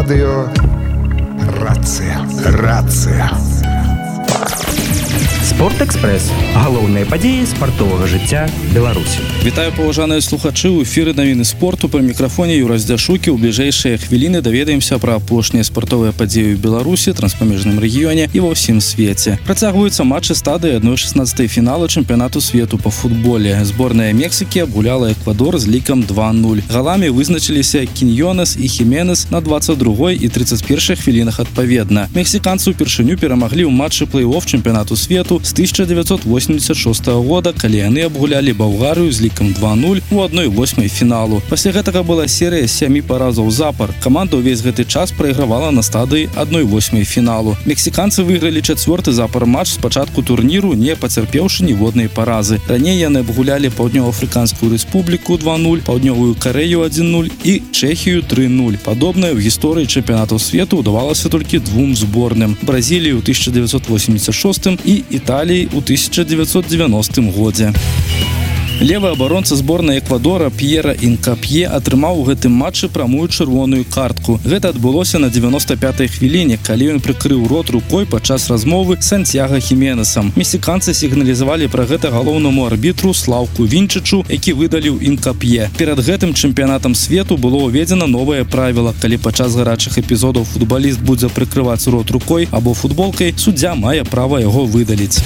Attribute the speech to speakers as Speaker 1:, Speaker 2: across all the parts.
Speaker 1: Радыё «Рацыя».
Speaker 2: Спортэкспрэс. Галоўныя падзеі спартовага жыцця Беларусі.
Speaker 3: Вітаю, паважаныя слухачы, у эфіры навіны спорту. Пры мікрафоне Юрась Дзяшукі. У бліжэйшыя хвіліны даведаемся пра апошнія спартовыя падзеі ў Беларусі, транспамежным рэгіёне і ва ўсім свеце. Працягваюцца матчы стадыі 1/16 фінала чэмпіянату свету па футболе. Зборная Мексікі абгуляла Эквадор з лікам 2-0. Галамі вызначыліся Киньёнес і Хіменес на 22 і 31 хвілінах адпаведна. Мексіканцы ўпершыню перамаглі ў матчы плэй-офф чэмпіянату свету з 1986 года, калі яны абгулялі Балгарыю з лікам 2-0 у 1/8 фіналу. Пасля гэтага была серыя 7 паразаў запар. Каманда ўвесь гэты час прайгравала на стадыі 1/8 фіналу. Мексіканцы выйгралі 4-ты запар матч з пачатку турніру, не пацярпеўшы ніводнай паразы. Раней яны абгулялі Паўднёва-Афрыканскую рэспубліку 2-0, Паўднёвую Карэю 1-0 і Чэхію 3-0. Падобнае ў гісторыі чэмпіянатаў свету ўдавалася толькі двум зборным: Бразіліі ў 1986 і Італіі ў 1990 годзе. Левы абаронца зборнай Эквадора Пьера Инкапье атрымаў у гэтым матчы прамую чырвоную картку. Гэта адбылося на 95-й хвіліне, калі ён прыкрыў рот рукой падчас размовы з Сантьяго Хіменесам. Мексіканцы сігналізавалі пра гэта галоўнаму арбітру Слаўку Вінчычу, які выдаліў Инкапье. Перад гэтым чэмпіянатам свету было ўведзена новае правіла: калі падчас гарачых эпізодаў футбаліст будзе прыкрываць рот рукой або футболкай, суддзя мае права яго выдаліць.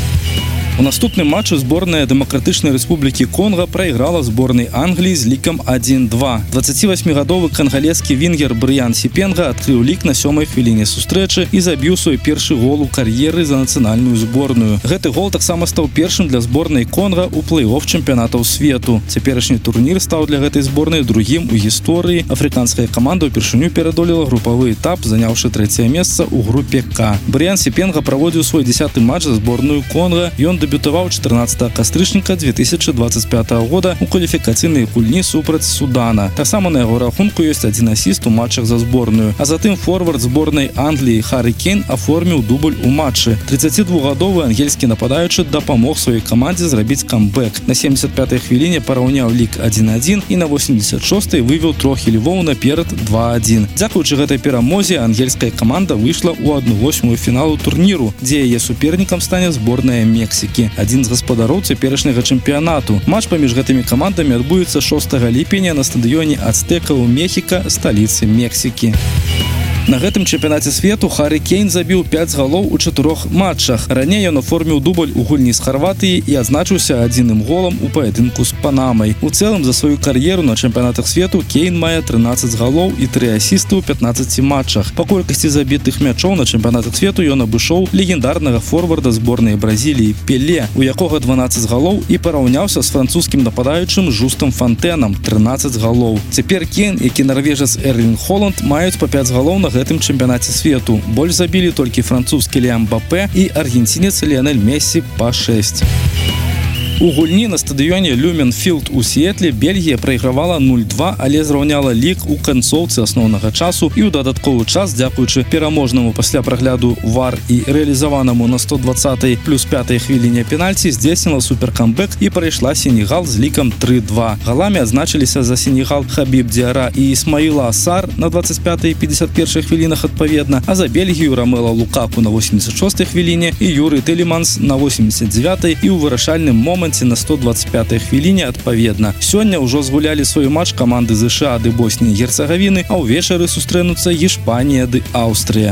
Speaker 3: У наступным матчы зборная Дэмакратычнай Рэспублікі Конга прайграла зборнай Англіі з лікам 1-2. 28-гадовы кангалескі вінгер Брыян Сіпенга адкрыў лік на 7-й хвіліне сустрэчы і забіў свой першы гол у кар'еры за нацыянальную зборную. Гэты гол таксама стаў першым для зборнай Конга ў плэй-офф чэмпіянатаў свету. Цяперашні турнір стаў для гэтай зборнай другім у гісторыі. Афрыканская каманда ўпершыню перадолела групавы этап, заняўшы 3-е месца ў групе К. Брыян Сіпенга праводзіў свой 10-ты матч за зборную Конга. Ён дэбютаваў 14 кастрычніка 2025 года у кваліфікацыйнай гульні супраць Судана. Таксама на яго рахунку ёсць адзін асіст у матчах за зборную. А затым форвард зборнай Англіі Харі Кейн аформіў дубль у матчы. 32-гадовы ангельскі нападаючы дапамог сваёй камандзе зрабіць камбэк. На 75-й хвіліне параўняў лік 1-1 і на 86-й вывеў трохі львоў наперад 2-1. Дзякуючы гэтай перамозе ангельская каманда выйшла ў 1/8 фіналу турніру, дзе яе супернікам стане зборная Мексікі, адзін з гаспадароў цяперашняга чэмпіянату. Матч паміж гэтымі камандамі адбудзецца 6 ліпеня на стадыёне Ацтэка ў Мехіка, сталіцы Мексікі. На гэтым чэмпіянаце свету Харі Кейн забіў 5 галоў у 4 матчах. Раней ён аформіў дубль у гульні з Харватыі і адзначыўся адзіным голам у паядынку з Панамай. У цэлым за сваю кар'еру на чэмпіянатах свету Кейн мае 13 галоў і 3 асісты ў 15 матчах. Па колькасці забітых мячоў на чэмпіянатах свету ён абышоў легендарнага форварда зборнай Бразіліі Пеле, у якога 12 галоў, і параўняўся з французскім нападаючым Жустам Фантэнам 13 галоў. Цяпер Кейн, які нарвежец Эрлінг Холанд, маюць па 5 галоў на гэтым чэмпіянаце свету. Больш забілі толькі французскі Ліам Мбапэ і аргенцінец Ліонель Мессі па 6. У гульні на стадыёне Люмен Філд у Сіэтле Бельгія прайгравала 0-2, але зраўняла лік у канцоўцы асноўнага часу і ў дадатковы час, дзякуючы пераможнаму пасля прагляду ВАР і рэалізаванаму на 120-й плюс 5-й хвіліне пенальці, здзейсніла суперкамбэк і прайшла Сенегал з лікам 3-2. Галамі адзначыліся за Сенегал Хабіб Діара і Ісмаіла Асар на 25-й і 51-й хвілінах адпаведна, а за Бельгію Рамела Лукаку на 86-й хвіліне і Юрый Телеманс на 89-й і ў вырашальным моманце на 125-й хвіліне адпаведна. Сёння ўжо згулялі свой матч каманды ЗША ды Босніі і Герцагавіны, а ўвечары сустрэнуцца Іспанія ды Аўстрыя.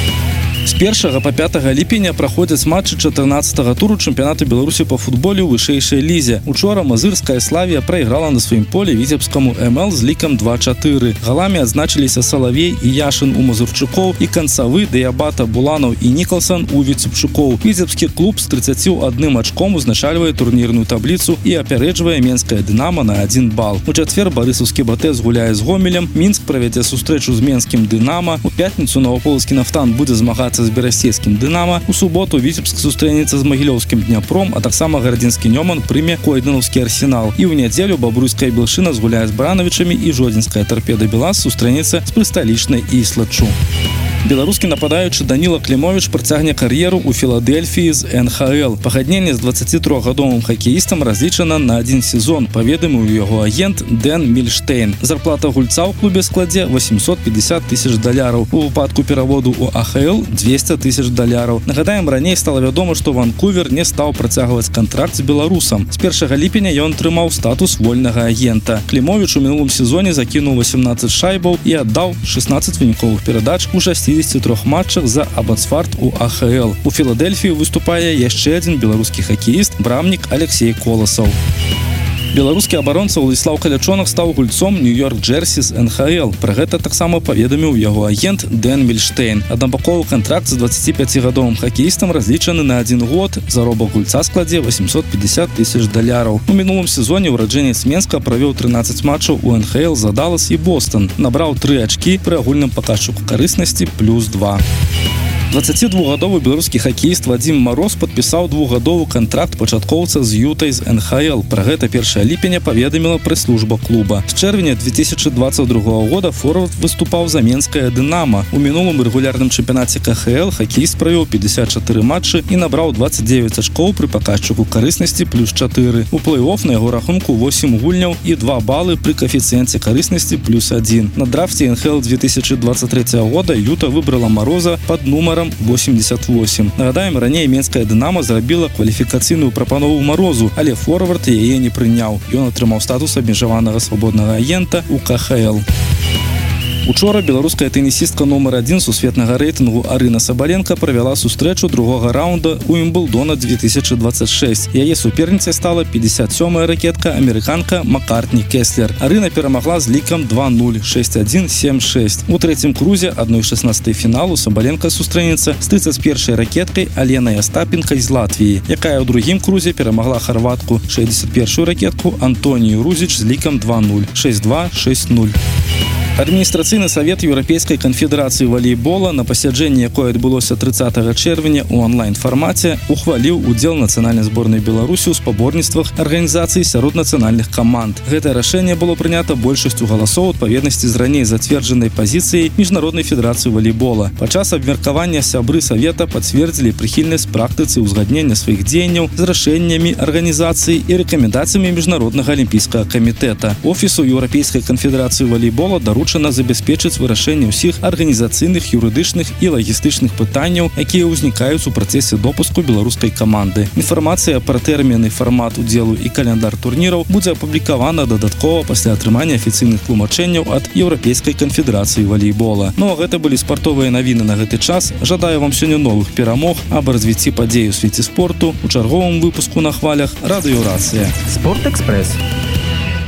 Speaker 3: З 1 па 5 ліпеня праходзяць матчы 14-го туру чэмпіянату Беларусі па футболе ў вышэйшай лізе. Учора мазырская Славія прайграла на сваім поле віцебскаму МЛ з лікам 2-4. Галамі адзначыліся Салавей і Яшын у Мазурчукоў і канцавы Дыябата, Буланаў і Нікалсан у Віцебчукоў. Віцебскі клуб з 31 ачком узначальвае турнірную табліцу і апярэджвае Менскае Дынама на 1 бал. У чацвер барысаўскі Батэ згуляе з Гомелем, Мінск правядзе сустрэчу з Менскім Дынама, у пятніцу Новаполацкі Нафтан будзе змагацца з берасцейскім Дынама, у суботу Віцебск сустрэнецца з Магілёўскім Дняпром, а таксама гарадзінскі Нёман прыме Койдынаўскі Арсенал. І ў нядзелю Бабруйская Белшына згуляе з Баранавічамі і Жодзінская Тарпеда Белас сустрэнецца з прысталічнай Іслаччу. Беларускі нападаючы Даніла Клімовіч працягне кар'еру ў Філадельфіі з НХЛ. Пагадненне з 23-гадовым хакеістам разлічана на один сезон, паведаміў яго агент Дэн Мільштейн. Зарплата гульца ў клубе складзе $850 тысяч. У выпадку пераводу ў АХЛ $200 тысяч. Нагадаем, раней стала вядома, што Ванкувер не стаў працягваць кантракт з беларусам. З 1 ліпеня ён атрымаў статус вольнага агента. Клімовіч у мінулым сезоне закінуў 18 шайбаў і аддаў 16 выніковых перадач у 63 матчах за Абацфард у АХЛ. У Філадельфіі выступае яшчэ адзін беларускі хакеіст, брамнік Алексей Коласаў. Беларускі абаронца Ўладзіслаў Калячонак стаў гульцом Нью-Йорк Джерсі з НХЛ. Пра гэта таксама паведаміў яго агент Дэн Мільштейн. Аднабаковы кантракт з 25-гадовым хакеістам разлічаны на 1 год. Заробак гульца складзе $850 тысяч. У мінулым сезоне ураджэнец Менска правёў 13 матчаў у НХЛ за Даллас і Бостон. Набраў 3 ачкі пры агульным паказчыку карыснасці +2. 22-гадовы беларускі хакеіст Вадзім Мароз падпісаў 2-гадовы кантракт пачаткоўца з Ютай з НХЛ. Пра гэта 1 ліпеня паведаміла прэс-служба клуба. З чэрвеня 2022 года форвард выступаў за Менскае Дынамо. У мінулым рэгулярным чэмпіянаце КХЛ хакеіст правёў 54 матчы і набраў 29 ачкоў пры паказчыку карыснасці +4. У плэй-офф на яго рахунку 8 гульняў і 2 балы пры каэфіцыенце карыснасці +1. На драфце НХЛ 2023 года Юта выбрала Мароза пад нумарам 88. Нагадаем, раней Менскае Дынамо зрабіла кваліфікацыйную прапанову Марозу, але форвард яе не прыняў. Ён атрымаў статус абмежаванага свабоднага агента у КХЛ. Учора беларуская тэнісістка нумар 1 сусветнага рэйтынгу Арына Сабаленка правяла сустрэчу другога раунда у Вімблдона 2026. Яе суперніцай стала 57-я ракетка амерыканка Маккартні Кеслер. Арына перамагла з лікам 2-0, 6-1, 7-6. У трэцім крузе 1/16 фіналу Сабаленка сустрэнецца з 31-й ракеткай Аленай Астапенкай з Латвіі, якая ў другім крузе перамагла харватку 61-ю ракетку Антонію Рузіч з лікам 2-0, 6-2, 6-0. Адміністрацыйны савет Еўрапейскай канфедэрацыі валейбола на пасяджэнні, якое адбылося 30 чэрвеня ў онлайн-фармаце, ухваліў удзел нацыянальнай зборнай Беларусі ў спаборніцтвах арганізацыі сярод нацыянальных каманд. Гэтае рашэнне было прынята большасцю галасоў адпаведнасці з раней зацверджанай пазіцыяй Міжнароднай федэрацыі валейбола. Падчас абмеркавання сябры савета пацвердзілі прыхільнасць практыцы ўзгаднення сваіх дзеянняў з рашэннямі арганізацыі і рэкамендацыямі Міжнароднага алімпійскага камітэта. Офісу Еўрапейскай канфедэрацыі валейбола даручана забяспечыць вырашэнне ўсіх арганізацыйных, юрыдычных і лагістычных пытанняў, якія ўзнікаюць у працэсе допуску беларускай каманды. Інфармацыя пра тэрміны, фармат удзелу і каляндар турніраў будзе апублікавана дадаткова пасля атрымання афіцыйных тлумачэнняў ад Еўрапейскай канфедэрацыі валейбола. Ну а гэта былі спартовыя навіны на гэты час. Жадаю вам сёння новых перамог аб развіцці падзей у свеце спорту у чарговым выпуску на хвалях Радыёрацыя.
Speaker 2: Спортэкспрэс.